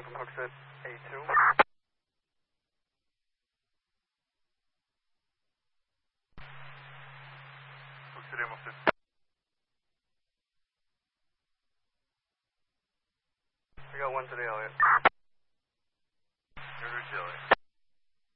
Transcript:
calling from Hooksett A2. Hooksett A1. I got one today, Elliot.